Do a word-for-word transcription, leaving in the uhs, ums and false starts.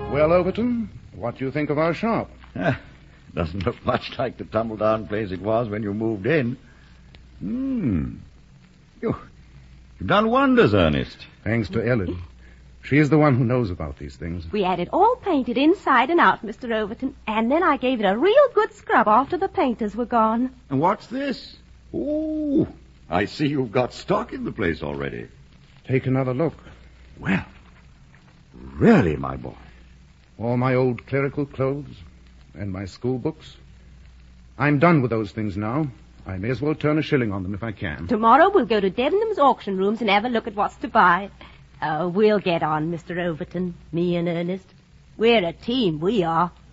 Well, Overton, what do you think of our shop? Doesn't look much like the tumble-down place it was when you moved in. Hmm. You, you've done wonders, Ernest. Thanks to Ellen. She is the one who knows about these things. We had it all painted inside and out, Mister Overton, and then I gave it a real good scrub after the painters were gone. And what's this? Oh, I see you've got stock in the place already. Take another look. Well, really, my boy. All my old clerical clothes and my school books. I'm done with those things now. I may as well turn a shilling on them if I can. Tomorrow we'll go to Debenham's auction rooms and have a look at what's to buy. Oh, we'll get on, Mister Overton, me and Ernest. We're a team, we are.